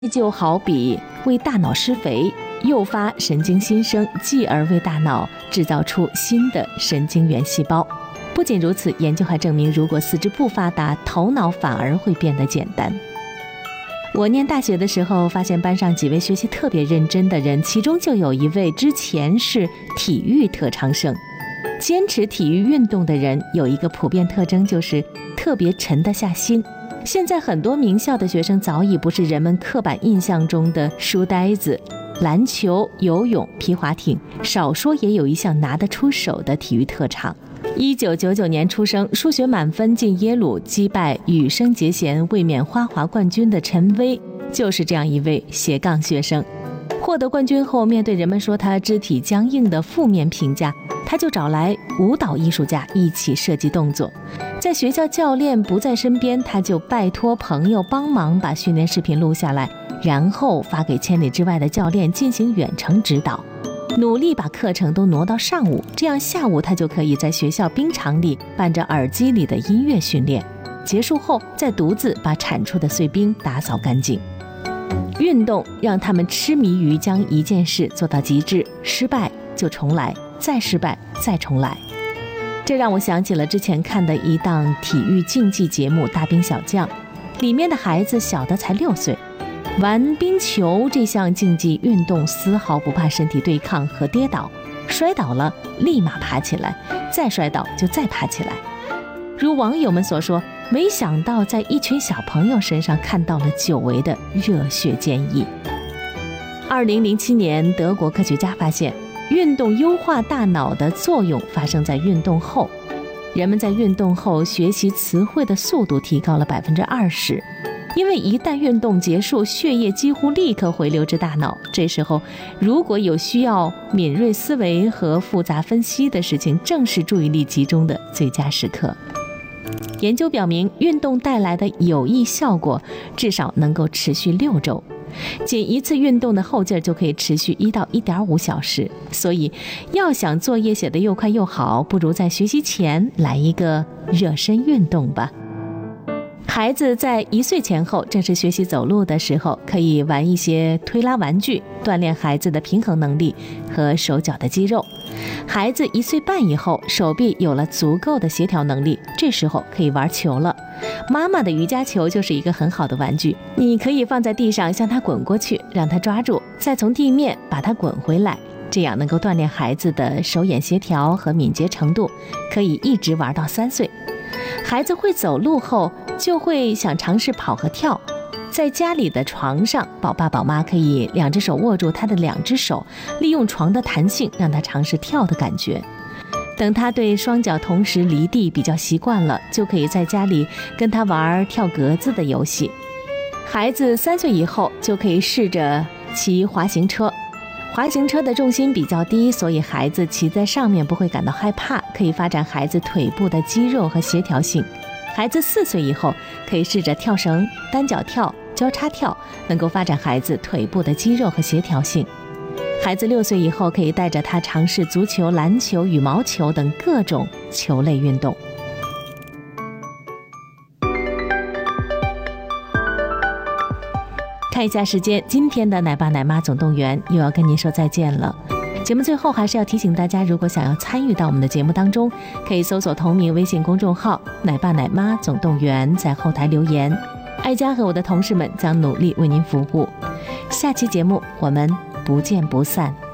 就好比为大脑施肥，诱发神经新生，继而为大脑制造出新的神经元细胞。不仅如此，研究还证明，如果四肢不发达，头脑反而会变得简单。我念大学的时候，发现班上几位学习特别认真的人，其中就有一位之前是体育特长生。坚持体育运动的人有一个普遍特征，就是特别沉得下心。现在很多名校的学生早已不是人们刻板印象中的书呆子，篮球、游泳、皮划艇，少说也有一项拿得出手的体育特长。1999年出生，数学满分进耶鲁，击败羽生结弦卫冕花滑冠军的陈薇，就是这样一位斜杠学生。获得冠军后，面对人们说他肢体僵硬的负面评价，他就找来舞蹈艺术家一起设计动作。在学校教练不在身边，他就拜托朋友帮忙把训练视频录下来，然后发给千里之外的教练进行远程指导，努力把课程都挪到上午，这样下午他就可以在学校冰场里伴着耳机里的音乐训练，结束后再独自把铲出的碎冰打扫干净。运动让他们痴迷于将一件事做到极致，失败就重来，再失败再重来。这让我想起了之前看的一档体育竞技节目《大兵小将》，里面的孩子小的才6岁，玩冰球这项竞技运动丝毫不怕身体对抗和跌倒，摔倒了立马爬起来，再摔倒就再爬起来。如网友们所说，没想到在一群小朋友身上看到了久违的热血健意。2007年，德国科学家发现，运动优化大脑的作用发生在运动后，人们在运动后学习词汇的速度提高了20%。因为一旦运动结束，血液几乎立刻回流至大脑，这时候如果有需要敏锐思维和复杂分析的事情，正是注意力集中的最佳时刻。研究表明，运动带来的有益效果至少能够持续6周，仅一次运动的后劲就可以持续1到1.5小时。所以要想作业写得又快又好，不如在学习前来一个热身运动吧。孩子在1岁前后正是学习走路的时候，可以玩一些推拉玩具，锻炼孩子的平衡能力和手脚的肌肉。孩子1岁半以后，手臂有了足够的协调能力，这时候可以玩球了。妈妈的瑜伽球就是一个很好的玩具，你可以放在地上向它滚过去，让它抓住，再从地面把它滚回来，这样能够锻炼孩子的手眼协调和敏捷程度，可以一直玩到3岁。孩子会走路后，就会想尝试跑和跳。在家里的床上，宝爸宝妈可以2只手握住他的2只手，利用床的弹性让他尝试跳的感觉。等他对双脚同时离地比较习惯了，就可以在家里跟他玩跳格子的游戏。孩子3岁以后就可以试着骑滑行车，滑行车的重心比较低，所以孩子骑在上面不会感到害怕，可以发展孩子腿部的肌肉和协调性。孩子4岁以后可以试着跳绳、单脚跳、交叉跳，能够发展孩子腿部的肌肉和协调性。孩子6岁以后可以带着他尝试足球、篮球、羽毛球等各种球类运动。看一下时间，今天的奶爸奶妈总动员又要跟您说再见了。节目最后还是要提醒大家，如果想要参与到我们的节目当中，可以搜索同名微信公众号奶爸奶妈总动员，在后台留言，艾佳和我的同事们将努力为您服务。下期节目我们不见不散。